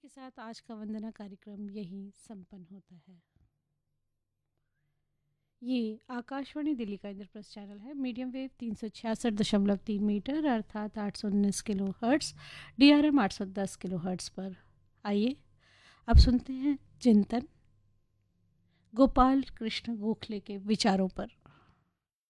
के साथ आज का वंदना कार्यक्रम यही संपन्न होता है। ये आकाशवाणी दिल्ली का इंद्रप्रस्थ चैनल है। मीडियम वेव 366.3 मीटर अर्थात 819 kilo hertz, DRM 810 kilo hertz पर। आइए अब सुनते हैं चिंतन गोपाल कृष्ण गोखले के विचारों पर।